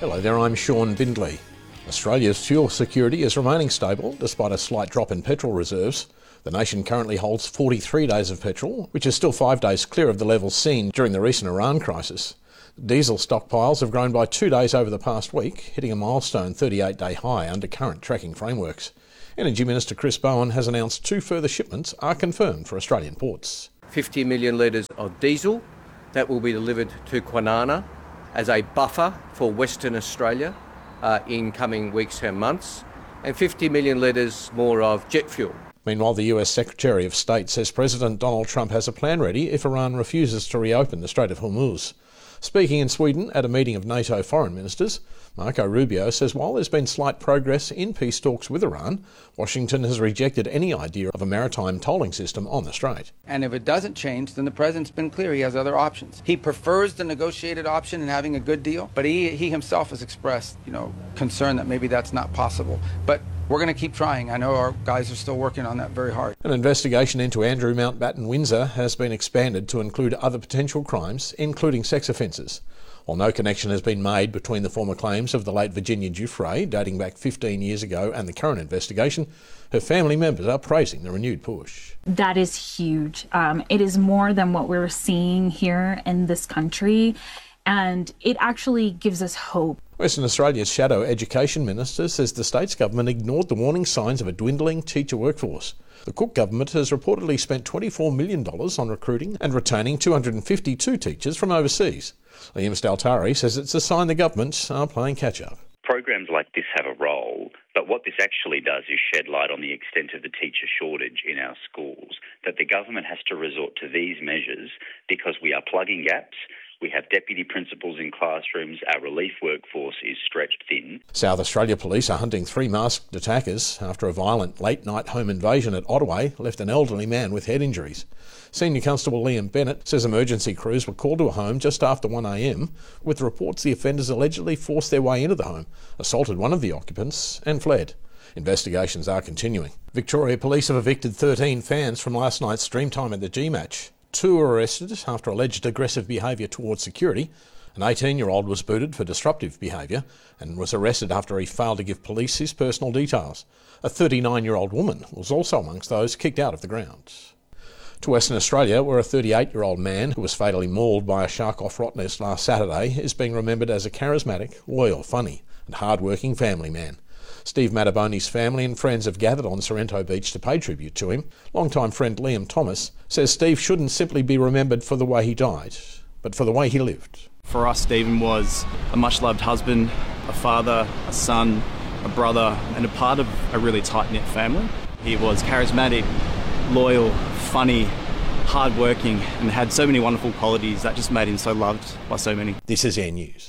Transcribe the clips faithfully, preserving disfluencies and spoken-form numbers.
Hello there, I'm Sean Bindley. Australia's fuel security is remaining stable despite a slight drop in petrol reserves. The nation currently holds forty-three days of petrol, which is still five days clear of the levels seen during the recent Iran crisis. Diesel stockpiles have grown by two days over the past week, hitting a milestone thirty-eight day high under current tracking frameworks. Energy Minister Chris Bowen has announced two further shipments are confirmed for Australian ports. fifty million litres of diesel that will be delivered to Kwinana as a buffer for Western Australia uh, in coming weeks and months, and fifty million litres more of jet fuel. Meanwhile, the U S Secretary of State says President Donald Trump has a plan ready if Iran refuses to reopen the Strait of Hormuz. Speaking in Sweden at a meeting of NATO foreign ministers, Marco Rubio says while there's been slight progress in peace talks with Iran, Washington has rejected any idea of a maritime tolling system on the strait. And if it doesn't change, then the president's been clear he has other options. He prefers the negotiated option and having a good deal, but he, he himself has expressed, you know, concern that maybe that's not possible. But we're going to keep trying. I know our guys are still working on that very hard. An investigation into Andrew Mountbatten Windsor has been expanded to include other potential crimes, including sex offences. While no connection has been made between the former claims of the late Virginia Giuffre, dating back fifteen years ago, and the current investigation, her family members are praising the renewed push. That is huge. Um, it is more than what we're seeing here in this country, and it actually gives us hope. Western Australia's Shadow Education Minister says the state's government ignored the warning signs of a dwindling teacher workforce. The Cook government has reportedly spent twenty-four million dollars on recruiting and retaining two hundred fifty-two teachers from overseas. Liam Staltari says it's a sign the governments are playing catch-up. Programs like this have a role, but what this actually does is shed light on the extent of the teacher shortage in our schools, that the government has to resort to these measures because we are plugging gaps. We have deputy principals in classrooms. Our relief workforce is stretched thin. South Australia Police are hunting three masked attackers after a violent late-night home invasion at Ottaway left an elderly man with head injuries. Senior Constable Liam Bennett says emergency crews were called to a home just after one a m, with reports the offenders allegedly forced their way into the home, assaulted one of the occupants and fled. Investigations are continuing. Victoria Police have evicted thirteen fans from last night's Dreamtime at the G-Match. Two were arrested after alleged aggressive behaviour towards security. An eighteen-year-old was booted for disruptive behaviour and was arrested after he failed to give police his personal details. A thirty-nine-year-old woman was also amongst those kicked out of the grounds. To Western Australia, where a thirty-eight-year-old man who was fatally mauled by a shark off Rottnest last Saturday is being remembered as a charismatic, loyal, funny and hard-working family man. Steve Mataboni's family and friends have gathered on Sorrento Beach to pay tribute to him. Longtime friend Liam Thomas says Steve shouldn't simply be remembered for the way he died, but for the way he lived. For us, Stephen was a much-loved husband, a father, a son, a brother, and a part of a really tight-knit family. He was charismatic, loyal, funny, hard-working, and had so many wonderful qualities that just made him so loved by so many. This is Air News.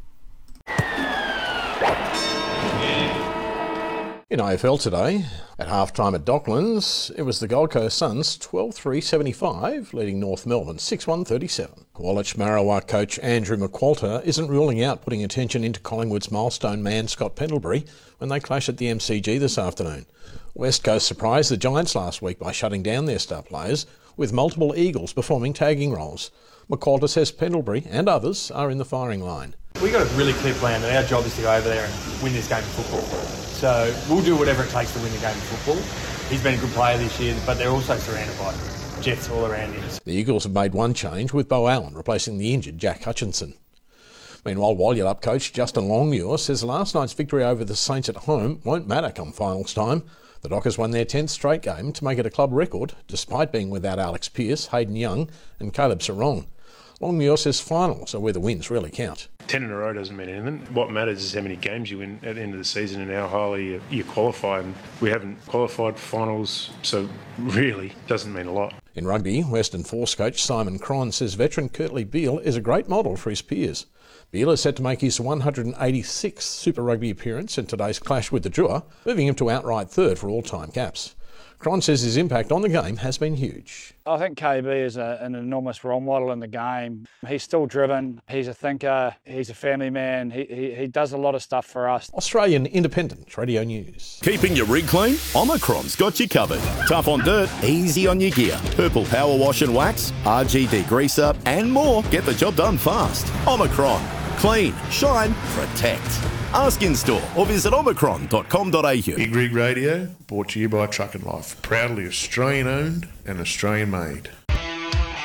In A F L today, at half-time at Docklands, it was the Gold Coast Suns twelve three seventy-five, leading North Melbourne six one thirty-seven. Woolwich Marrawak coach Andrew McQualter isn't ruling out putting attention into Collingwood's milestone man Scott Pendlebury when they clash at the M C G this afternoon. West Coast surprised the Giants last week by shutting down their star players, with multiple Eagles performing tagging roles. McQualter says Pendlebury and others are in the firing line. We've got a really clear plan, and our job is to go over there and win this game of football. So we'll do whatever it takes to win the game of football. He's been a good player this year, but they're also surrounded by Jets all around him. The Eagles have made one change, with Bo Allen replacing the injured Jack Hutchinson. Meanwhile, Walyalup coach Justin Longmuir says last night's victory over the Saints at home won't matter come finals time. The Dockers won their tenth straight game to make it a club record, despite being without Alex Pearce, Hayden Young and Caleb Sarong. Longmuir says finals are where the wins really count. Ten in a row doesn't mean anything. What matters is how many games you win at the end of the season and how highly you qualify. And we haven't qualified for finals, so really doesn't mean a lot. In rugby, Western Force coach Simon Cron says veteran Kurtley Beale is a great model for his peers. Beale is set to make his one hundred eighty-sixth Super Rugby appearance in today's clash with the Drua, moving him to outright third for all-time caps. Cron says his impact on the game has been huge. I think K B is a, an enormous role model in the game. He's still driven, he's a thinker, he's a family man, he, he, he does a lot of stuff for us. Australian Independent Radio News. Keeping your rig clean? Omicron's got you covered. Tough on dirt, easy on your gear. Purple Power Wash and Wax, R G D Greaser and more. Get the job done fast. Omicron. Clean, shine, protect. Ask in store or visit omicron dot com dot a u. Big Rig Radio, brought to you by Truck and Life. Proudly Australian owned and Australian made.